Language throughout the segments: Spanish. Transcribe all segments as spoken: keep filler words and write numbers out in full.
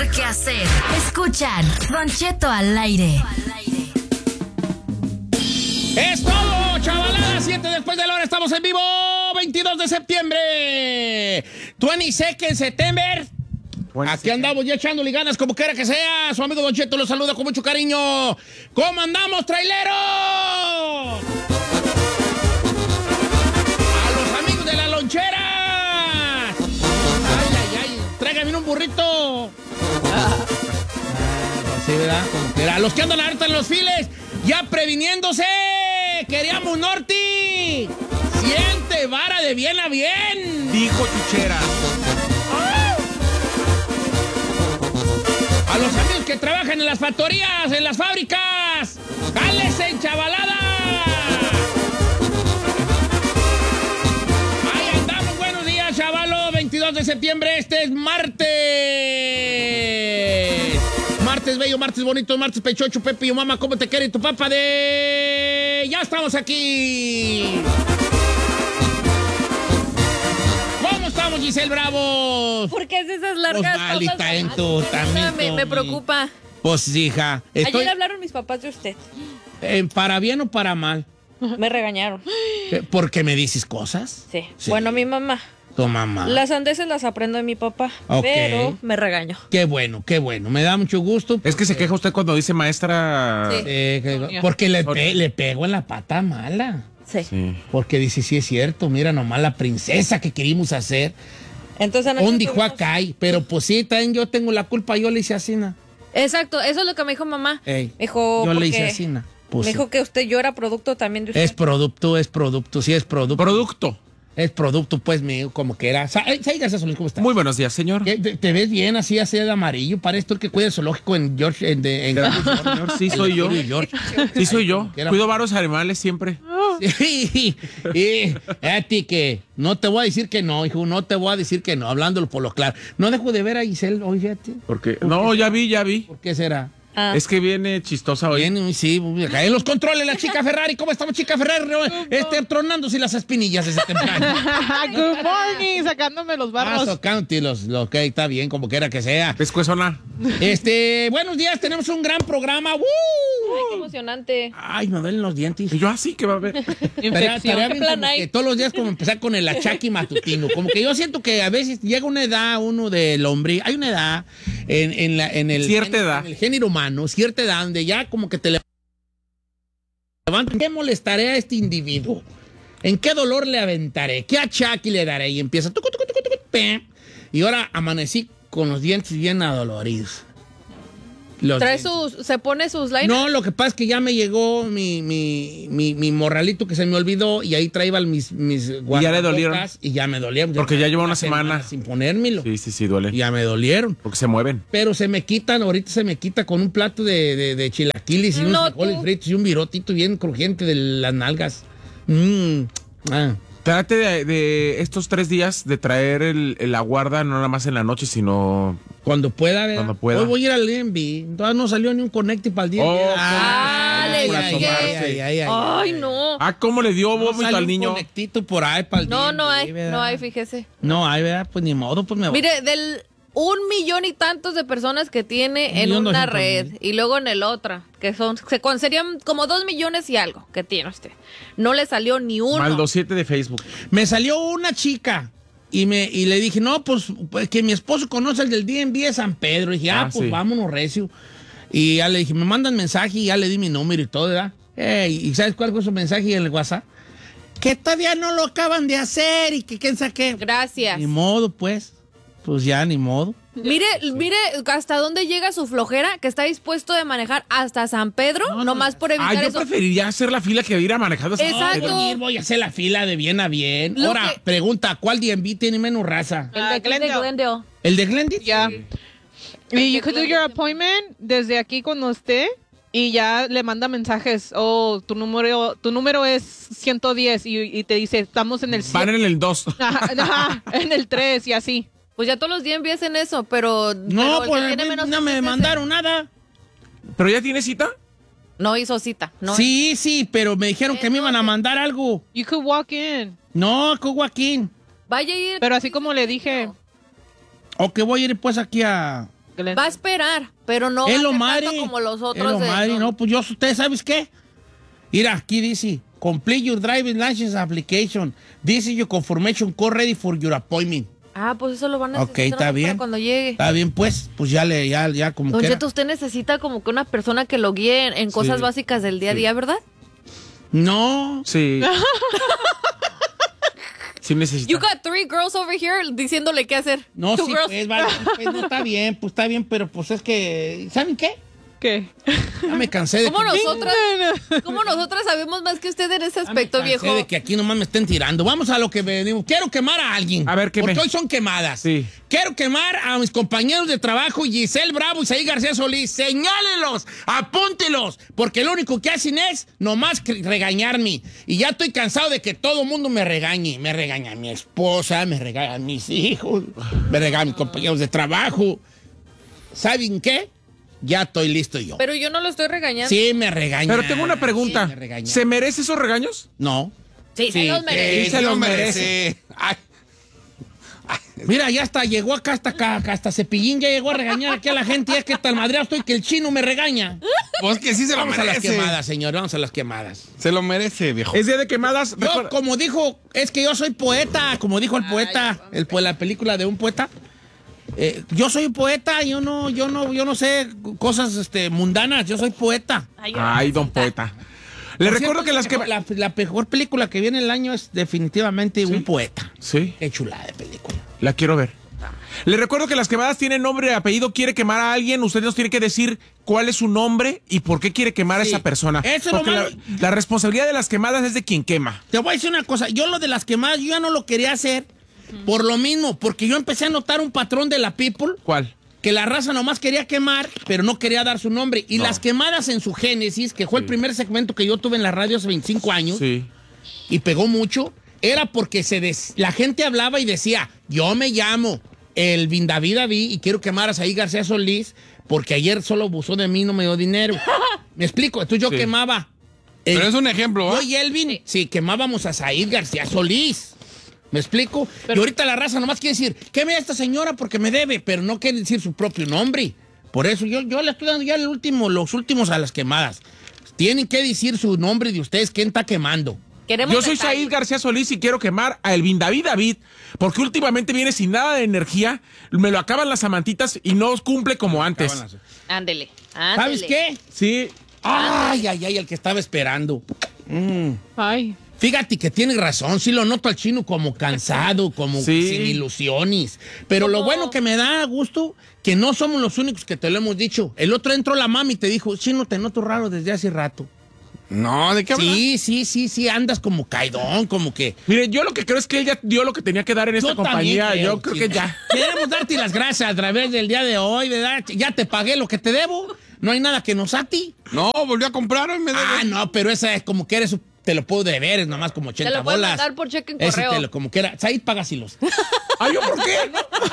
mejor que hacer. Escuchan Don Cheto al aire. Es todo, chavalada. Siete después de la hora, estamos en vivo. veintidós de septiembre. veintidós de septiembre. Aquí andamos ya echándole ganas como quiera que sea. Su amigo Don Cheto lo saluda con mucho cariño. ¿Cómo andamos, traileros? A los amigos de la lonchera. Ay, ay, ay. Tráigame un burrito. Ah, así, ¿verdad? Como quiera. A los que andan ahorita en los files, ya previniéndose. Queríamos Norti. Siente vara de bien a bien. Dijo Chuchera. A los amigos que trabajan en las factorías, en las fábricas, ¡jálese, chavalada! Ahí andamos, buenos días, chavalo. veintidós de septiembre, este es martes. Martes bello, martes bonito, martes pechocho, Pepe y mamá, ¿cómo te quiere tu papá de...? ¡Ya estamos aquí! ¿Cómo estamos, Giselle Bravo? ¿Por qué haces esas largas pues, malita pausas? en tu, también, me, me preocupa. Pues, hija. Estoy... Ayer hablaron mis papás de usted. Eh, ¿Para bien o para mal? Me regañaron. ¿Por qué me dices cosas? Sí. Sí. Bueno, mi mamá. Tu mamá. Las sandeces las aprendo de mi papá, Ok. pero me regañó. Qué bueno, qué bueno. Me da mucho gusto. Es que se queja usted cuando dice maestra. Sí. Eh, que- porque le, pe- le pego en la pata mala. Sí. Sí. Porque dice, sí es cierto, mira nomás la princesa que queríamos hacer. Entonces, anoche Un dijo estuvimos- acá, pero pues sí, también yo tengo la culpa, yo le hice así, ¿no? Exacto, eso es lo que me dijo mamá. Ey, Me dijo, yo le porque hice así, ¿no? Pues me sí. dijo que usted, yo era producto también de usted. Es producto, es producto, sí es producto. Producto. Es producto, pues, mío, como que era. Sa- eh, García Solís, ¿cómo estás? Muy buenos días, señor. ¿Qué? ¿Te, te ves bien así, así de amarillo? Parece tú el que cuida el zoológico en George, en, de- en Señor, sí soy yo. George. Sí soy yo. Era- Cuido varios animales siempre. Sí, y a ti que no te voy a decir que no, hijo, no te voy a decir que no, hablándolo por lo claro. No dejo de ver a Giselle hoy, fíjate. Porque no, ya vi, ya vi. ¿Por qué será? Ah. Es que viene chistosa hoy. Bien, sí, acá en los controles, la chica Ferrari. ¿Cómo estamos, chica Ferrari? Este, tronándose las espinillas desde temprano. Good morning, sacándome los Ah, barros. socándote los, lo que está bien, como quiera que sea. Pescuezona. Este, buenos días, tenemos un gran programa. ¡Woo! Ay, qué emocionante. Ay, me duelen los dientes. Y yo así que va a ver. Estaría- estaría ¿Qué bien plan como hay? que todos los días como empezar con el achaque matutino. Como que yo siento que a veces llega una edad uno del hombre, hay una edad en, en, la, en, el, Cierta en- edad. en el género humano, cierta edad donde ya como que te le- levantan. ¿Qué molestaré a este individuo? ¿En qué dolor le aventaré? ¿Qué achaque le daré? Y empieza tucu, tucu, tucu, tucu, pem. Y ahora amanecí con los dientes bien adoloridos. Los Trae dientes. sus, se pone sus liners. No, lo que pasa es que ya me llegó mi, mi, mi, mi morralito que se me olvidó y ahí traía mis, mis ya le dolieron? guardabocas y ya me dolieron. Porque ya lleva una Una semana. sin ponérmelo. Sí, sí, sí, duele. Y ya me dolieron. Porque se mueven. Pero se me quitan, ahorita se me quita con un plato de, de, de chilaquiles y No, unos frijoles tú. fritos y un virotito bien crujiente de las nalgas. Mmm. Ah. Trate de, de estos tres días de traer el, el aguarda no nada más en la noche, sino... Cuando pueda, ¿verdad? Cuando pueda. Hoy voy a ir al D M V. Todavía no salió ni un connecting para el día. Oh, Ah, le para dije. tomarse. Ay, no. Ah, ¿cómo le dio No vómito salió al un niño? connectito por ahí para el No, D M V, no hay, ¿verdad? no hay, fíjese. No hay, ¿verdad? Pues ni modo, pues me voy. Mire, del un millón y tantos de personas que tiene Un en millón una doscientos red mil. y luego en el otra, que son, se con- serían como dos millones y algo que tiene usted. No le salió ni uno. Maldo siete de Facebook. Me salió una chica y me y le dije, no, pues, pues, que mi esposo conoce el del D M V de San Pedro. Y dije, ah, Ah, pues sí. vámonos, recio. Y ya le dije, me mandan mensaje y ya le di mi número y todo, ¿verdad? Eh, ¿Y sabes cuál fue su mensaje en el WhatsApp? Que todavía no lo acaban de hacer y que quién sabe qué. Gracias. Ni modo, pues. Pues ya, ni modo. Mire, mire hasta dónde llega su flojera, que está dispuesto de manejar hasta San Pedro, No, no. nomás por Ah, evitar yo eso. preferiría hacer la fila que ir a manejar. hasta- Exacto. Voy a ir, voy a hacer la fila de bien a bien. Lo Ahora, que- pregunta, ¿cuál D M V tiene menos raza? El Ah, de Glendale. Glendale. Glendale. ¿El de Glendale? Ya. Y you could do your appointment desde aquí cuando esté y ya le manda mensajes. Oh, tu número, tu número es ciento diez y, y te dice, estamos en el Van cien. en el dos. Ajá, ajá, en el tres y así. Pues ya todos los días empiezan eso, pero. No, pero el que pues tiene menos no es me ese. mandaron nada. ¿Pero ya tiene cita? No hizo cita. No Sí, sí, pero me dijeron que me iban a mandar algo. You could walk in. No, con Joaquín. Vaya a ir. Pero así como le dije, O que voy a ir pues aquí a... que le- Va a esperar, pero no Es va lo a ser madre. tanto como los Es otros. lo de- madre. No, pues yo, ¿ustedes sabes qué? Mira, aquí dice, complete your driving license application. This is your confirmation code ready for your appointment. Ah, pues eso lo van a Ok, necesitar está para bien. cuando llegue. Está bien, pues, pues ya le, ya, ya como Don que. Cheto, usted necesita como que una persona que lo guíe en, en cosas Sí. básicas del día a día, ¿verdad? No. Sí. Sí necesita. You got three girls over here diciéndole qué hacer. No, Two sí, girls. pues, vale, pues, no, está bien, pues está bien, pero pues es que, ¿saben qué? ¿Qué? Ya me cansé de ¿Cómo que... nosotras, ¿Cómo nosotras sabemos más que usted en ese Ya me aspecto, cansé viejo? de que aquí nomás me estén tirando. Vamos a lo que venimos. Quiero quemar a alguien. A ver, queme. Porque hoy son quemadas. Sí. Quiero quemar a mis compañeros de trabajo, Giselle Bravo y Saí García Solís. Señálenlos, apúntelos, porque lo único que hacen es nomás cre- regañarme. Y ya estoy cansado de que todo el mundo me regañe. Me regaña mi esposa, me regañan mis hijos, me regañan mis compañeros de trabajo. ¿Saben qué? Ya estoy listo yo. Pero yo no lo estoy regañando. Sí, me regañan. Pero tengo una pregunta. Sí, me regañan. ¿Se merece esos regaños? No. Sí, se los merece. Sí, se los merece. Ay, Mira, ya hasta llegó acá, hasta acá, acá, hasta Cepillín ya llegó a regañar aquí a la gente. Y es que tan madreado estoy que el chino me regaña. pues que sí se lo Vamos a las merece. quemadas, señor, vamos a las quemadas. Se lo merece, viejo. Es día de quemadas. Yo, Recuerda- como dijo, es que yo soy poeta, como dijo el poeta, el, po- la película de un poeta. Eh, yo soy poeta, yo no, yo no, yo no sé cosas este, mundanas, yo soy poeta. Ay, Ay, don poeta. Le Por recuerdo cierto, que las que... la, la mejor película que viene el año es definitivamente Un Poeta. Sí, Qué chulada de película. la quiero ver. Le recuerdo que las quemadas tienen nombre y apellido. Quiere quemar a alguien, usted nos tiene que decir cuál es su nombre y por qué quiere quemar Sí. a esa persona. Eso es lo Porque la, malo. la responsabilidad de las quemadas es de quien quema. Te voy a decir una cosa, yo lo de las quemadas, yo ya no lo quería hacer por lo mismo, porque yo empecé a notar un patrón de la people, ¿Cuál? que la raza nomás quería quemar, pero no quería dar su nombre. Y No. las quemadas en su génesis, que fue el Sí. primer segmento que yo tuve en la radio hace veinticinco años, Sí. y pegó mucho, era porque se des- la gente hablaba y decía, yo me llamo el David David y quiero quemar a Saí García Solís porque ayer solo abusó de mí y no me dio dinero. ¿Me explico? Entonces yo Sí. quemaba. Pero eh, es un ejemplo, yo ¿ah? y Elvin, sí. quemábamos a Said García Solís. ¿Me explico? y ahorita la raza nomás quiere decir, queme a esta señora porque me debe, pero no quiere decir su propio nombre. Por eso yo, yo le estoy dando ya el último, los últimos a las quemadas. Tienen que decir su nombre de ustedes, quién está quemando. Queremos Yo soy detalles. Said García Solís y quiero quemar a Elvin David David, porque últimamente viene sin nada de energía, me lo acaban las amantitas y no cumple como antes. Ándele, ¿Sabes ándele. qué? Sí, Ay, ay, ay, el que estaba esperando. Ay. Fíjate que tiene razón, sí lo noto al chino como cansado, como Sí. sin ilusiones. Pero lo ¿Cómo? bueno que me da gusto, que no somos los únicos que te lo hemos dicho. El otro entró la mami y te dijo, chino, te noto raro desde hace rato. No, ¿de qué hablas? Sí, sí, sí, sí, andas como caidón, como que... mire, yo lo que creo es que él ya dio lo que tenía que dar en esta Yo también compañía. creo, yo creo chino. que ya. Queremos darte las gracias a través del día de hoy, ¿verdad? Ya te pagué lo que te debo, no hay nada que nos ati. No, volvió a comprar hoy me debe. Ah, no, pero esa es como que eres, te lo puedo deber, es nomás como ochenta Te lo puedes bolas. mandar por cheque en Ese correo. te lo, como que era. Said, págasilos. Ay, ¿yo por qué?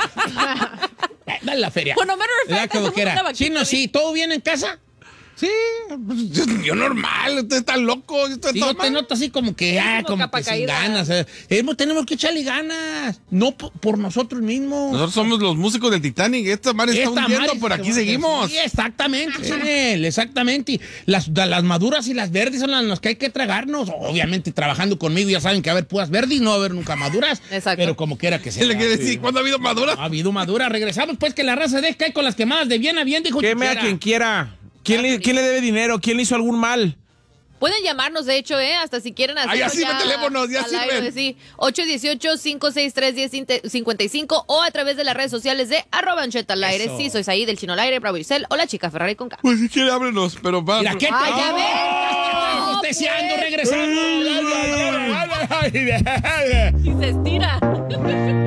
Eh, Dale la feria. Bueno, matter of ¿Verdad? fact, Como que una era. vaquita Chino, ahí. sí, ¿todo bien en casa? Sí, pues, yo, yo normal, usted está loco. Yo estoy Sí, todo yo te mal. noto así como que, ah, como como capa que sin caída. ganas. eh. Hemos- tenemos que echarle ganas. No por, por nosotros mismos. Nosotros somos los músicos del Titanic. Esta madre está Esta hundiendo, madre por se aquí va- seguimos. Sí, exactamente, Chinel, exactamente. Las, da- las maduras y las verdes son las, las que hay que tragarnos. Obviamente, trabajando conmigo ya saben que va a haber puras verdes y no va a haber nunca maduras. Exacto. Pero como quiera que ¿Qué sea. le quiere decir? ¿Cuándo ha habido madura? Ha habido madura. Regresamos, pues, que la raza de cae con las quemadas de bien a bien, dijo Queme a Chuchera. quien quiera. ¿Quién le, quién le debe dinero? ¿Quién le hizo algún mal? Pueden llamarnos, de hecho, ¿eh? Hasta si quieren hacer. Ah, ya sirven teléfonos, ya sirven. Sí, ocho uno ocho, cinco seis tres, uno cero cinco cinco o a través de las redes sociales de arroba Ancheta al aire. Eso. Sí, soy Saí del Chino al aire, Bravo Giselle o la chica Ferrari con K. Pues si quiere, ábrenos, pero va. Mira, ¿qué te ¡Ay, ya ves! Deseando, regresando. Y se estira.